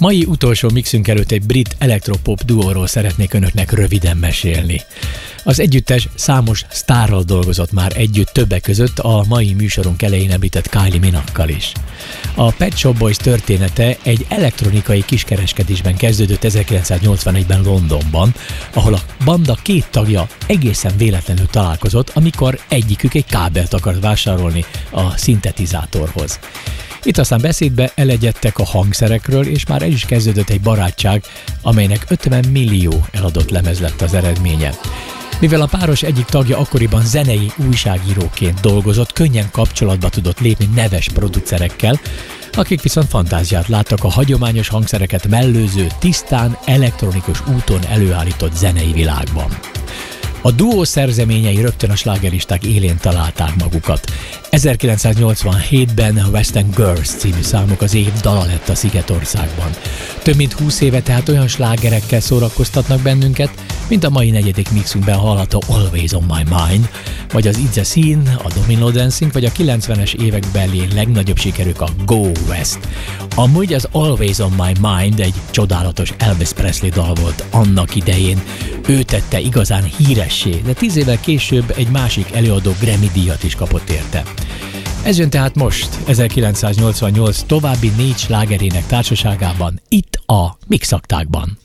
Mai utolsó mixünk előtt egy brit elektropop duóról szeretnék önöknek röviden mesélni. Az együttes számos sztárral dolgozott már együtt, többek között a mai műsorunk elején említett Kylie Minogue-kal is. A Pet Shop Boys története egy elektronikai kiskereskedésben kezdődött 1981-ben Londonban, ahol a banda két tagja egészen véletlenül találkozott, amikor egyikük egy kábelt akart vásárolni a szintetizátorhoz. Itt aztán beszédbe elegyedtek a hangszerekről, és már el is kezdődött egy barátság, amelynek 50 millió eladott lemez lett az eredménye. Mivel a páros egyik tagja akkoriban zenei újságíróként dolgozott, könnyen kapcsolatba tudott lépni neves producerekkel, akik viszont fantáziát láttak a hagyományos hangszereket mellőző, tisztán elektronikus úton előállított zenei világban. A duó szerzeményei rögtön a slágerlisták élén találták magukat. 1987-ben a Western Girls című számuk az év dala lett a Szigetországban. Több mint 20 éve tehát olyan slágerekkel szórakoztatnak bennünket, mint a mai negyedik mixünkben hallható Always on My Mind, vagy az It's a Scene, a Domino Dancing, vagy a 90-es évekbeli legnagyobb sikerük a Go West. Amúgy az Always on My Mind egy csodálatos Elvis Presley dal volt annak idején. Ő tette igazán híressé, de 10 évvel később egy másik előadó Grammy-díjat is kapott érte. Ez jön tehát most, 1988 további 4 slágerének társaságában, itt a Mixaktákban.